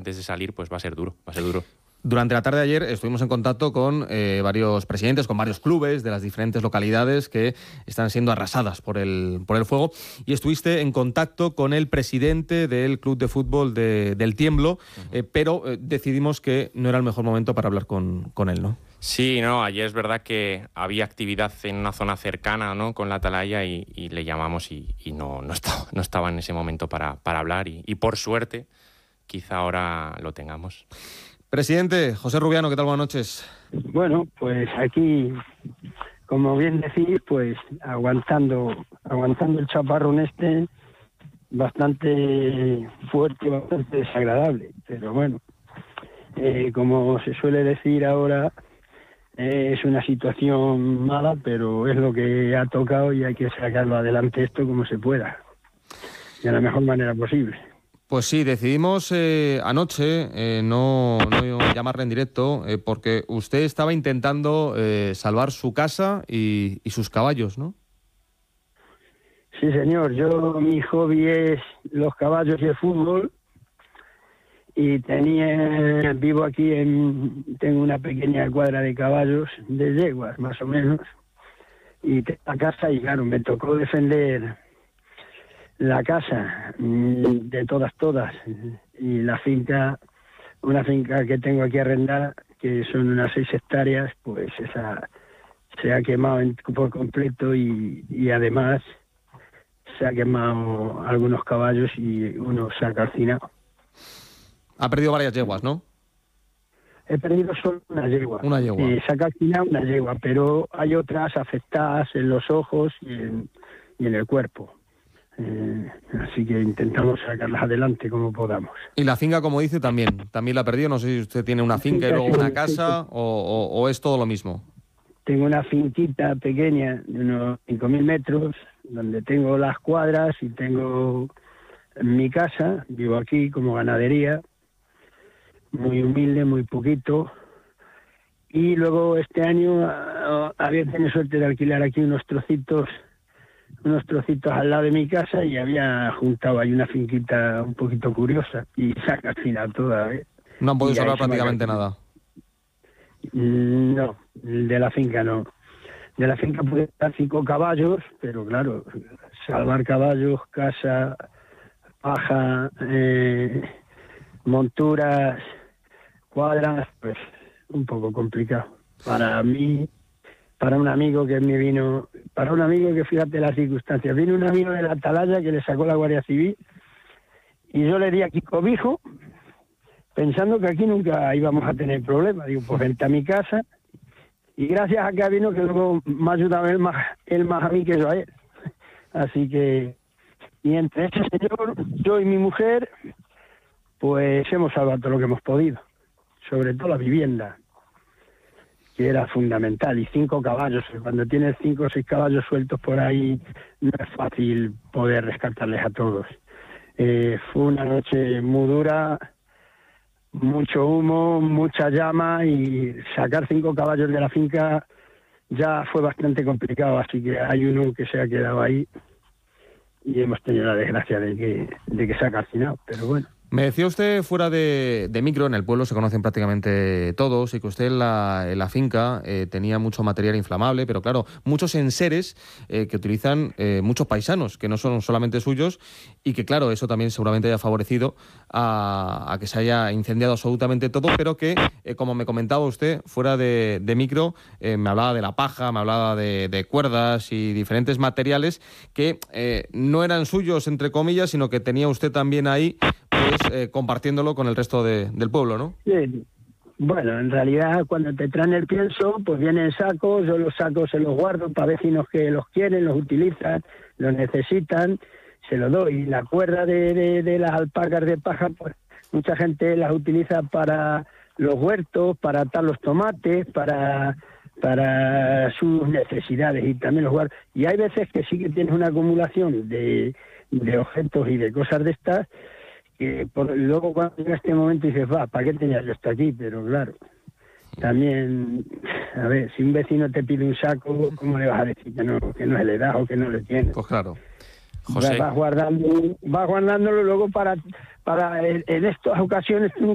antes de salir, pues va a ser duro, va a ser duro. Durante la tarde de ayer estuvimos en contacto con varios presidentes, con varios clubes de las diferentes localidades que están siendo arrasadas por el fuego, y estuviste en contacto con el presidente del club de fútbol del Tiemblo, pero decidimos que no era el mejor momento para hablar con él, ¿no? Sí, no, ayer es verdad que había actividad en una zona cercana, ¿no?, con la atalaya y le llamamos y no estaba en ese momento para hablar y por suerte quizá ahora lo tengamos. Presidente, José Rubiano, ¿qué tal? Buenas noches. Bueno, pues aquí, como bien decís, pues aguantando el chaparrón bastante fuerte, bastante desagradable, pero bueno, como se suele decir ahora, es una situación mala, pero es lo que ha tocado y hay que sacarlo adelante esto como se pueda, de la mejor manera posible. Pues sí, decidimos anoche no llamarle en directo porque usted estaba intentando salvar su casa y sus caballos, ¿no? Sí, señor. Mi hobby es los caballos y el fútbol y vivo aquí, tengo una pequeña cuadra de caballos, de yeguas más o menos, y tengo la casa y claro, me tocó defender la casa de todas y la finca, una finca que tengo aquí arrendada, que son unas 6 hectáreas, pues esa se ha quemado por completo y además se ha quemado algunos caballos y uno se ha calcinado. Ha perdido varias yeguas, ¿no? He perdido solo una yegua. Una yegua. Se ha calcinado una yegua, pero hay otras afectadas en los ojos y en el cuerpo. Así que intentamos sacarlas adelante como podamos. Y la finca, como dice, también la ha perdido. No sé si usted tiene una finca y luego una casa o es todo lo mismo. Tengo una finquita pequeña de unos 5.000 metros, donde tengo las cuadras y tengo mi casa. Vivo aquí como ganadería, muy humilde, muy poquito. Y luego este año había tenido suerte de alquilar aquí unos trocitos al lado de mi casa y había juntado ahí una finquita un poquito curiosa y saca al final toda. No han podido salvar prácticamente nada. No, de la finca no. De la finca pude dar 5 caballos, pero claro, salvar caballos, casa, paja, monturas, cuadras, pues un poco complicado. Para mí, para un amigo que fíjate las circunstancias, vino un amigo de la atalaya que le sacó la Guardia Civil y yo le di aquí cobijo pensando que aquí nunca íbamos a tener problemas. Digo, pues vente a mi casa y gracias a que vino que luego me ha ayudado él más a mí que yo a él. Así que, y entre ese señor, yo y mi mujer, pues hemos salvado todo lo que hemos podido, sobre todo la vivienda, que era fundamental, y 5 caballos. Cuando tienes 5 o 6 caballos sueltos por ahí, no es fácil poder rescatarles a todos. Fue una noche muy dura, mucho humo, mucha llama, y sacar 5 caballos de la finca ya fue bastante complicado, así que hay uno que se ha quedado ahí y hemos tenido la desgracia de que se ha calcinado, pero bueno. Me decía usted fuera de micro, en el pueblo se conocen prácticamente todos, y que usted en la finca tenía mucho material inflamable, pero claro, muchos enseres que utilizan muchos paisanos, que no son solamente suyos, y que claro, eso también seguramente haya favorecido a que se haya incendiado absolutamente todo, pero que, como me comentaba usted, fuera de micro, me hablaba de la paja, me hablaba de cuerdas y diferentes materiales que no eran suyos, entre comillas, sino que tenía usted también ahí, pues compartiéndolo con el resto del pueblo, ¿no? Sí. Bueno, en realidad cuando te traen el pienso, pues vienen sacos, yo los sacos se los guardo para vecinos que los quieren, los utilizan, los necesitan, se los doy. La cuerda de las alpacas de paja, pues mucha gente las utiliza para los huertos, para atar los tomates, para sus necesidades, y también los guardo. Y hay veces que sí que tienes una acumulación de objetos y de cosas de estas, que luego cuando llega este momento dices, ¿para qué tenía yo esto aquí? Pero claro, también, a ver, si un vecino te pide un saco, ¿cómo le vas a decir que no le das o que no le tienes? Pues claro. José. Vas guardándolo luego para en estas ocasiones tú